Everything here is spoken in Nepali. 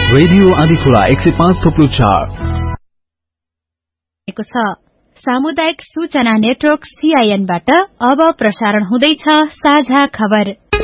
रेडियो आँधीखोला 105.4 सामुदायिक सूचना नेटवर्क CIN बाट अब प्रसारण हुँदैछ साझा खबर।